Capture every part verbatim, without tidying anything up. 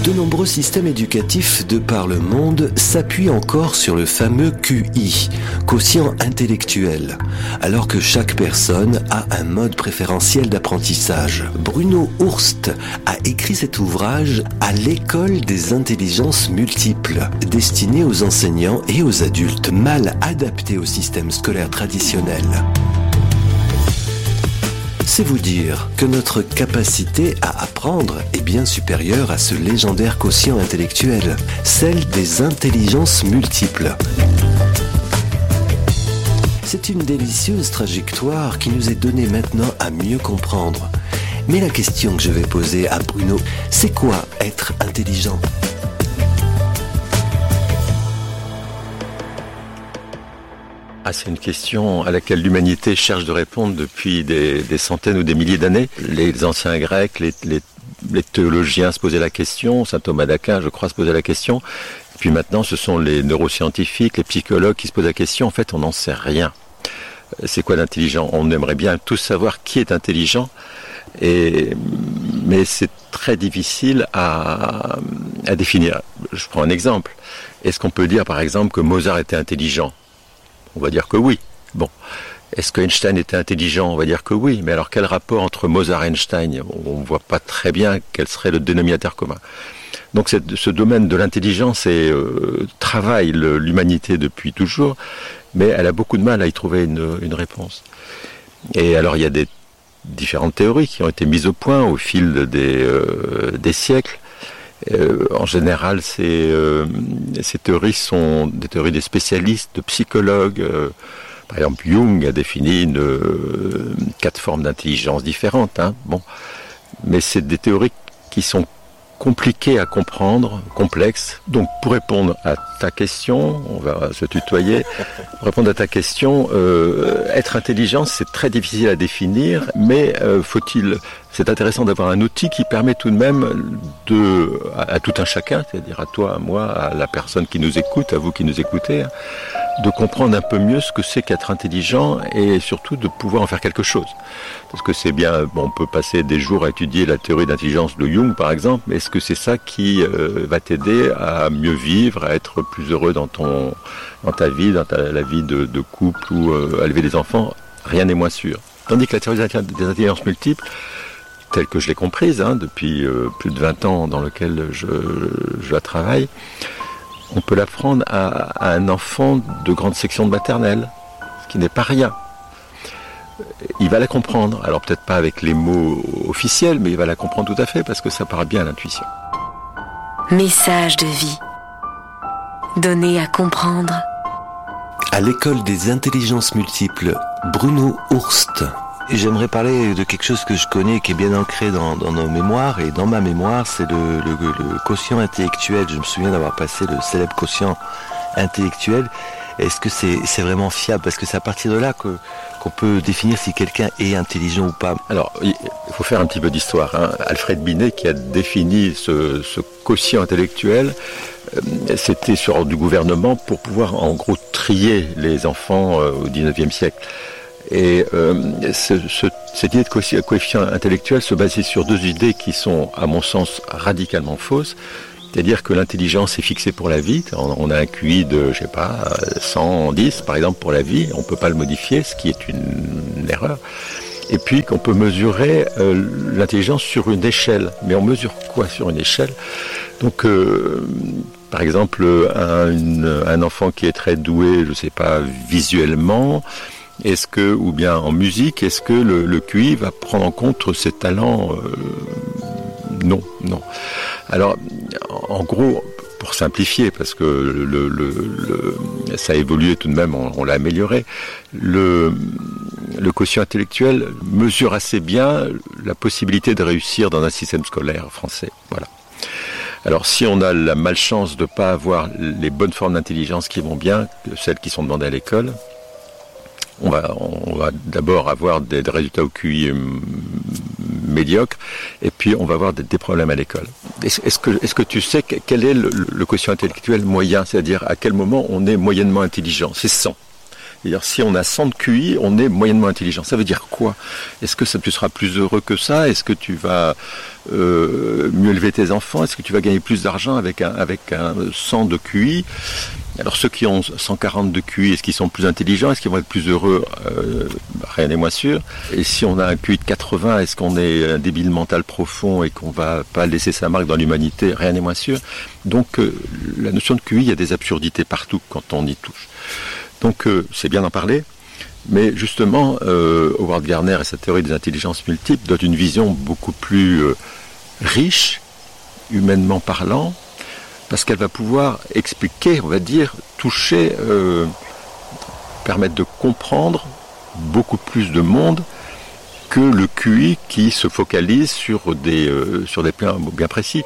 De nombreux systèmes éducatifs de par le monde s'appuient encore sur le fameux Q I, quotient intellectuel, alors que chaque personne a un mode préférentiel d'apprentissage. Bruno Hurst a écrit cet ouvrage à l'école des intelligences multiples, destiné aux enseignants et aux adultes mal adaptés au système scolaire traditionnel. C'est vous dire que notre capacité à apprendre est bien supérieure à ce légendaire quotient intellectuel, celle des intelligences multiples. C'est une délicieuse trajectoire qui nous est donnée maintenant à mieux comprendre. Mais la question que je vais poser à Bruno, c'est quoi être intelligent ? Ah, c'est une question à laquelle l'humanité cherche de répondre depuis des, des centaines ou des milliers d'années. Les anciens Grecs, les, les, les théologiens se posaient la question, saint Thomas d'Aquin, je crois, se posait la question. Et puis maintenant, ce sont les neuroscientifiques, les psychologues qui se posent la question. En fait, on n'en sait rien. C'est quoi l'intelligent ? On aimerait bien tous savoir qui est intelligent, et, mais c'est très difficile à, à définir. Je prends un exemple. Est-ce qu'on peut dire, par exemple, que Mozart était intelligent ? On va dire que oui. Bon. Est-ce que Einstein était intelligent ? On va dire que oui. Mais alors, quel rapport entre Mozart et Einstein ? On ne voit pas très bien quel serait le dénominateur commun. Donc, cette, ce domaine de l'intelligence est, euh, travaille le, l'humanité depuis toujours, mais elle a beaucoup de mal à y trouver une, une réponse. Et alors, il y a des différentes théories qui ont été mises au point au fil des, euh, des siècles. Euh, en général, ces, euh, ces théories sont des théories des spécialistes, de psychologues. Euh, par exemple, Jung a défini une, euh, quatre formes d'intelligence différentes. Hein, bon. Mais c'est des théories qui sont compliquées à comprendre, complexes. Donc, pour répondre à ta question, on va se tutoyer, pour répondre à ta question, euh, être intelligent, c'est très difficile à définir, mais euh, faut-il... C'est intéressant d'avoir un outil qui permet tout de même de, à, à tout un chacun, c'est-à-dire à toi, à moi, à la personne qui nous écoute, à vous qui nous écoutez, hein, de comprendre un peu mieux ce que c'est qu'être intelligent et surtout de pouvoir en faire quelque chose. Parce que c'est bien, bon, on peut passer des jours à étudier la théorie d'intelligence de Jung, par exemple, mais est-ce que c'est ça qui euh, va t'aider à mieux vivre, à être plus heureux dans ton, dans ta vie, dans ta, la vie de, de couple ou euh, à élever des enfants ? Rien n'est moins sûr. Tandis que la théorie des intelligences multiples, telle que je l'ai comprise, hein, depuis euh, plus de vingt ans dans lequel je, je la travaille, on peut l'apprendre à, à un enfant de grande section de maternelle, ce qui n'est pas rien. Il va la comprendre, alors peut-être pas avec les mots officiels, mais il va la comprendre tout à fait, parce que ça part bien à l'intuition. Message de vie, donné à comprendre. À l'école des intelligences multiples, Bruno Hurst. Et j'aimerais parler de quelque chose que je connais, qui est bien ancré dans, dans nos mémoires, et dans ma mémoire, c'est le, le, le quotient intellectuel. Je me souviens d'avoir passé le célèbre quotient intellectuel. Est-ce que c'est, c'est vraiment fiable ? Parce que c'est à partir de là que, qu'on peut définir si quelqu'un est intelligent ou pas. Alors, il faut faire un petit peu d'histoire. Hein. Alfred Binet, qui a défini ce, ce quotient intellectuel, euh, c'était sur ordre du gouvernement pour pouvoir, en gros, trier les enfants euh, au dix-neuvième siècle. Et euh, ce, ce, cette idée de coefficient intellectuel se basait sur deux idées qui sont, à mon sens, radicalement fausses. C'est-à-dire que l'intelligence est fixée pour la vie. On, on a un Q I de, je sais pas, cent dix, par exemple, pour la vie. On ne peut pas le modifier, ce qui est une, une erreur. Et puis qu'on peut mesurer euh, l'intelligence sur une échelle. Mais on mesure quoi sur une échelle ? Donc, euh, par exemple, un, une, un enfant qui est très doué, je ne sais pas, visuellement... Est-ce que, ou bien en musique, est-ce que le, le Q I va prendre en compte ses talents ? euh, Non, non. Alors, en gros, pour simplifier, parce que le, le, le, ça a évolué tout de même, on, on l'a amélioré, le, le quotient intellectuel mesure assez bien la possibilité de réussir dans un système scolaire français. Voilà. Alors, si on a la malchance de ne pas avoir les bonnes formes d'intelligence qui vont bien, celles qui sont demandées à l'école, On va, on va d'abord avoir des, des résultats au Q I médiocres, et puis on va avoir des, des problèmes à l'école. Est-ce, est-ce, que, est-ce que tu sais quel est le, le quotient intellectuel moyen, c'est-à-dire à quel moment on est moyennement intelligent ? C'est cent. C'est-à-dire, si on a cent de Q I, on est moyennement intelligent. Ça veut dire quoi? Est-ce que ça, tu seras plus heureux que ça? Est-ce que tu vas euh, mieux élever tes enfants? Est-ce que tu vas gagner plus d'argent avec un, avec un cent de Q I? Alors, ceux qui ont cent quarante de Q I, est-ce qu'ils sont plus intelligents? Est-ce qu'ils vont être plus heureux? euh, bah, Rien n'est moins sûr. Et si on a un Q I de quatre-vingts, est-ce qu'on est un débile mental profond et qu'on va pas laisser sa marque dans l'humanité? Rien n'est moins sûr. Donc, euh, la notion de Q I, il y a des absurdités partout quand on y touche. Donc, euh, c'est bien d'en parler. Mais justement, euh, Howard Gardner et sa théorie des intelligences multiples donnent une vision beaucoup plus euh, riche, humainement parlant, parce qu'elle va pouvoir expliquer, on va dire, toucher, euh, permettre de comprendre beaucoup plus de monde que le Q I qui se focalise sur des, euh, sur des plans bien précis.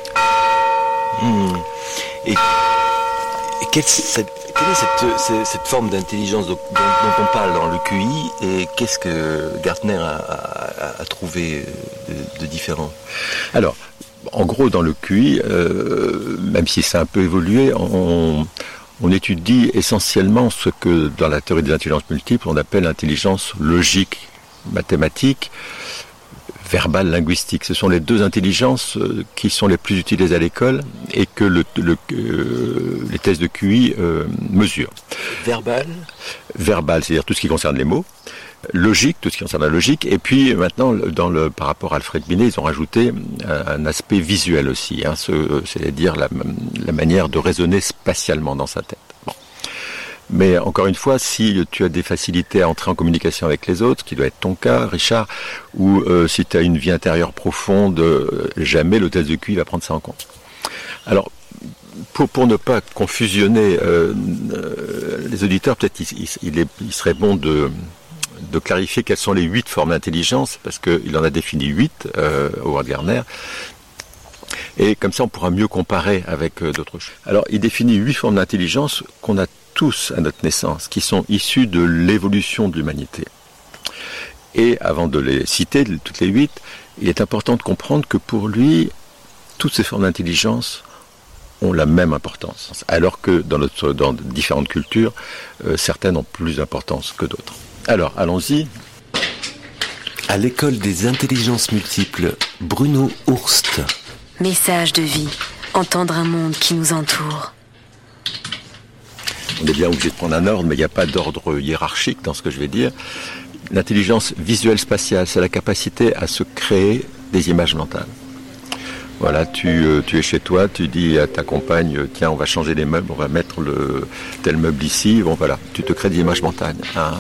Mmh. Et, et quelle, cette, quelle est cette, cette, cette forme d'intelligence dont, dont on parle dans le Q I, et qu'est-ce que Gardner a, a, a trouvé de, de différent? Alors, en gros, dans le Q I, euh, même si ça a un peu évolué, on, on étudie essentiellement ce que, dans la théorie des intelligences multiples, on appelle l'intelligence logique, mathématique, verbale, linguistique. Ce sont les deux intelligences qui sont les plus utilisées à l'école et que le, le, euh, les tests de Q I euh, mesurent. Verbal Verbal, c'est-à-dire tout ce qui concerne les mots. Logique, tout ce qui concerne la logique, et puis maintenant, dans le, par rapport à Alfred Binet, ils ont rajouté un, un aspect visuel aussi, hein, ce, c'est-à-dire la, la manière de raisonner spatialement dans sa tête. Bon. Mais encore une fois, si tu as des facilités à entrer en communication avec les autres, ce qui doit être ton cas, Richard, ou euh, si tu as une vie intérieure profonde, euh, jamais le test de Q I va prendre ça en compte. Alors, Pour, pour ne pas confusionner euh, euh, les auditeurs, peut-être il, il, est, il serait bon de, de clarifier quelles sont les huit formes d'intelligence, parce qu'il en a défini huit, euh, Howard Gardner, et comme ça on pourra mieux comparer avec euh, d'autres choses. Alors il définit huit formes d'intelligence qu'on a tous à notre naissance, qui sont issues de l'évolution de l'humanité. Et avant de les citer, toutes les huit, il est important de comprendre que pour lui, toutes ces formes d'intelligence ont la même importance, alors que dans, notre, dans différentes cultures, euh, certaines ont plus d'importance que d'autres. Alors, allons-y. À l'école des intelligences multiples, Bruno Hurst. Message de vie, entendre un monde qui nous entoure. On est bien obligé de prendre un ordre, mais il n'y a pas d'ordre hiérarchique dans ce que je vais dire. L'intelligence visuelle spatiale, c'est la capacité à se créer des images mentales. Voilà, tu, euh, tu es chez toi, tu dis à ta compagne, tiens, on va changer les meubles, on va mettre le tel meuble ici. Bon, voilà, tu te crées des images mentales. Un,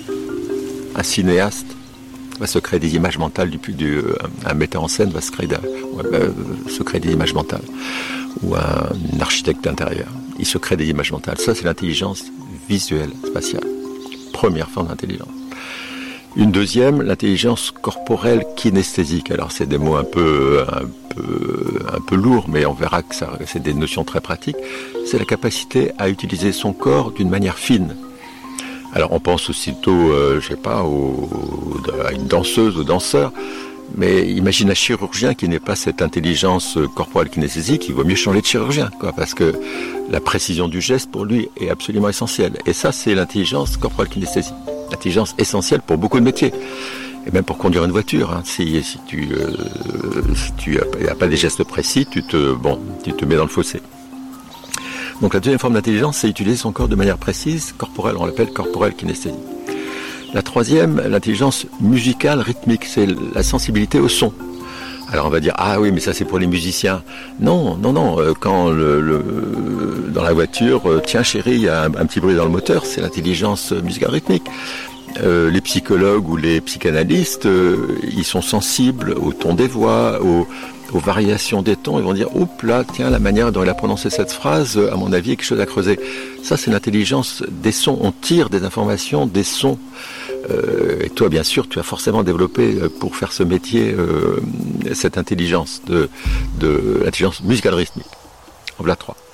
un cinéaste va se créer des images mentales, du, du, un metteur en scène va se créer, de, euh, se créer des images mentales. Ou un, un architecte d'intérieur, il se crée des images mentales. Ça, c'est l'intelligence visuelle spatiale. Première forme d'intelligence. Une deuxième, l'intelligence corporelle kinesthésique. Alors, c'est des mots un peu, un peu, un peu lourds, mais on verra que ça, c'est des notions très pratiques. C'est la capacité à utiliser son corps d'une manière fine. Alors, on pense aussitôt, euh, je sais pas, au, à une danseuse ou danseur, mais imagine un chirurgien qui n'ait pas cette intelligence corporelle kinesthésique, il vaut mieux changer de chirurgien, quoi, parce que la précision du geste, pour lui, est absolument essentielle. Et ça, c'est l'intelligence corporelle kinesthésique. Intelligence essentielle pour beaucoup de métiers, et même pour conduire une voiture. Hein. Si, si tu euh, si tu n'as pas des gestes précis, tu te bon, tu te mets dans le fossé. Donc la deuxième forme d'intelligence, c'est utiliser son corps de manière précise, corporelle, on l'appelle corporelle kinesthésie. La troisième, l'intelligence musicale rythmique, c'est la sensibilité au son. Alors on va dire, ah oui, mais ça c'est pour les musiciens. Non, non, non, quand le, le, dans la voiture, tiens chérie, il y a un, un petit bruit dans le moteur, c'est l'intelligence musicale rythmique. Euh, les psychologues ou les psychanalystes, euh, ils sont sensibles au ton des voix, aux, aux variations des tons, ils vont dire, oups là, tiens, la manière dont il a prononcé cette phrase, à mon avis, il y a quelque chose à creuser. Ça c'est l'intelligence des sons, on tire des informations des sons. Euh, et toi, bien sûr, tu as forcément développé euh, pour faire ce métier euh, cette intelligence de, de l'intelligence musicale rythmique. En voilà trois.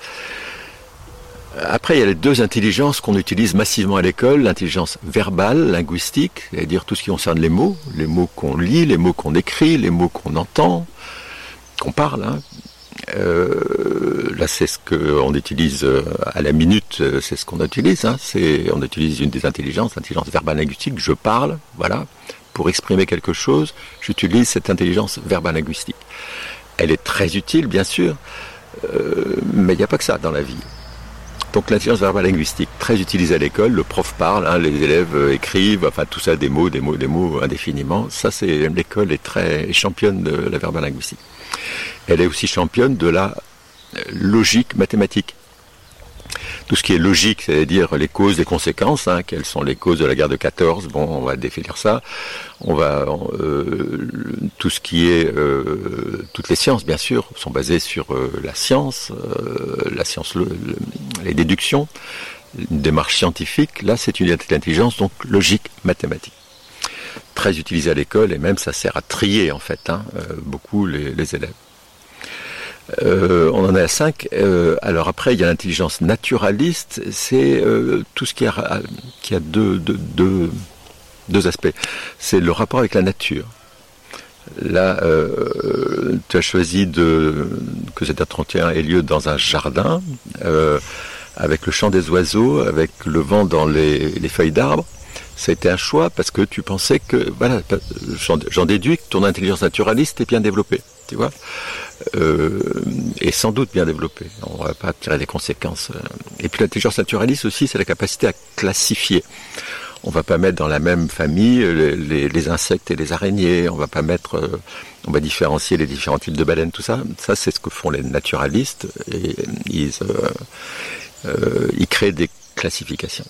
Après, il y a les deux intelligences qu'on utilise massivement à l'école, l'intelligence verbale, linguistique, c'est-à-dire tout ce qui concerne les mots, les mots qu'on lit, les mots qu'on écrit, les mots qu'on entend, qu'on parle, hein. Euh, là, c'est ce qu'on utilise à la minute, c'est ce qu'on utilise. Hein, c'est, on utilise une des intelligences, l'intelligence verbale linguistique. Je parle, voilà, pour exprimer quelque chose, j'utilise cette intelligence verbale linguistique. Elle est très utile, bien sûr, euh, mais il n'y a pas que ça dans la vie. Donc l'intelligence verbale linguistique, très utilisée à l'école, le prof parle, hein, les élèves euh, écrivent, enfin tout ça, des mots, des mots, des mots indéfiniment. Ça, c'est l'école est très est championne de la verbale linguistique. Elle est aussi championne de la logique mathématique. Tout ce qui est logique, c'est-à-dire les causes, les conséquences, hein, quelles sont les causes de la guerre de quatorze, bon, on va définir ça. On va euh, tout ce qui est euh, toutes les sciences, bien sûr, sont basées sur euh, la science, euh, la science, le, le, les déductions, une démarche scientifique. Là, c'est une intelligence donc logique mathématique, très utilisée à l'école et même ça sert à trier en fait, hein, euh, beaucoup les, les élèves. Euh, on en est à cinq. Euh, alors après, il y a l'intelligence naturaliste. C'est euh, tout ce qui a, qui a deux, deux, deux, deux aspects. C'est le rapport avec la nature. Là, euh, tu as choisi de, que cet entretien ait lieu dans un jardin, euh, avec le chant des oiseaux, avec le vent dans les, les feuilles d'arbres. Ça a été un choix parce que tu pensais que, voilà, j'en, j'en déduis que ton intelligence naturaliste est bien développée, tu vois, euh, et sans doute bien développée. On ne va pas tirer les conséquences. Et puis l'intelligence naturaliste aussi, c'est la capacité à classifier. On ne va pas mettre dans la même famille les, les, les insectes et les araignées. On va pas mettre, euh, on va différencier les différents types de baleines, tout ça. Ça, c'est ce que font les naturalistes. Et ils, euh, euh, ils créent des classifications.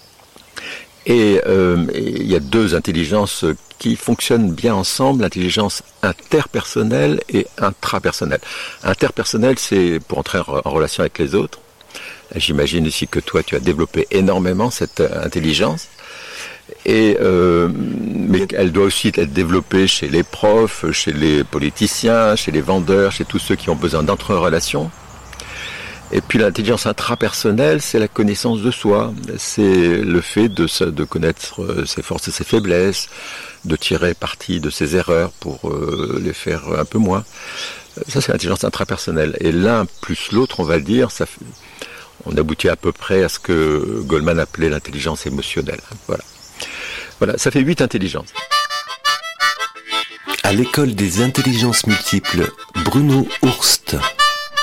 Et euh, il y a deux intelligences qui fonctionnent bien ensemble, l'intelligence interpersonnelle et intrapersonnelle. Interpersonnelle, c'est pour entrer en, en relation avec les autres. J'imagine aussi que toi, tu as développé énormément cette intelligence. Et euh, mais elle doit aussi être développée chez les profs, chez les politiciens, chez les vendeurs, chez tous ceux qui ont besoin d'entrer en relation. Et puis l'intelligence intrapersonnelle, c'est la connaissance de soi, c'est le fait de, de connaître ses forces et ses faiblesses, de tirer parti de ses erreurs pour euh, les faire un peu moins. Ça, c'est l'intelligence intrapersonnelle. Et l'un plus l'autre, on va le dire, ça fait, on aboutit à peu près à ce que Goleman appelait l'intelligence émotionnelle. Voilà. Voilà, ça fait huit intelligences. À l'école des intelligences multiples, Bruno Hurst.